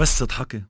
بس اضحكي.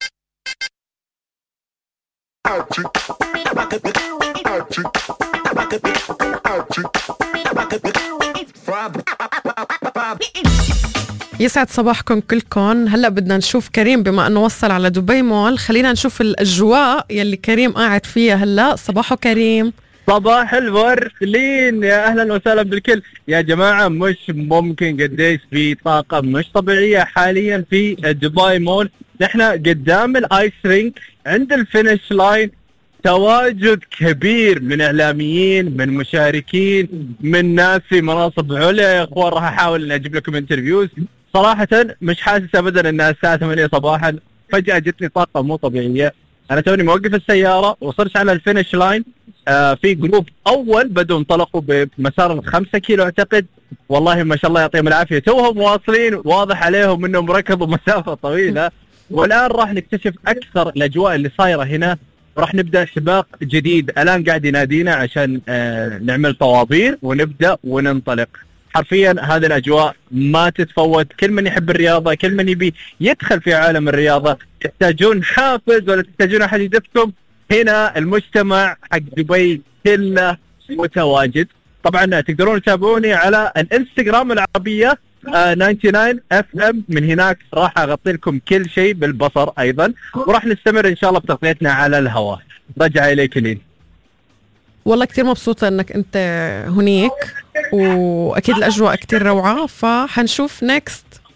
يسعد صباحكم كلكم. هلأ بدنا نشوف كريم بما أنه وصل على دبي مول. خلينا نشوف الأجواء يلي كريم قاعد فيها هلأ. صباحو كريم. صباح الورسلين، يا أهلا وسهلا بالكل. يا جماعة مش ممكن قديش في طاقة مش طبيعية حاليا في دبي مول. نحن قدام الآيس رينك عند الفينش لاين، تواجد كبير من إعلاميين، من مشاركين، من ناس في مناصب عليا. يا أخوان راح أحاول أن أجيب لكم انترفيوز. صراحة مش حاسس أبدا أنها الساعة 8 صباحا، فجأة جتني طاقة مو طبيعية. أنا توني موقف السيارة وصلت على الفينش لاين. في جروب أول بدوا انطلقوا بمسار 5 كيلو أعتقد. والله ما شاء الله يعطيهم العافية، توهم واصلين، واضح عليهم أنهم ركضوا مسافة طويلة. والآن راح نكتشف أكثر الأجواء اللي صايرة هنا. راح نبدأ سباق جديد. الآن قاعد ينادينا عشان نعمل طوابير ونبدأ وننطلق. حرفيا هذه الأجواء ما تتفوت. كل من يحب الرياضة، كل من يبي يدخل في عالم الرياضة، تحتاجون حافز ولا تحتاجون أحد يدفكم. هنا المجتمع حق دبي كله متواجد. طبعا تقدرون تتابعوني على الانستغرام العربية 99 FM. من هناك راح أغطي لكم كل شيء بالبصر أيضا، وراح نستمر إن شاء الله بتغطيتنا على الهواء. رجع إليك لين. والله كتير مبسوطة أنك أنت هناك، وأكيد الأجواء كتير روعة. فحنشوف نيكست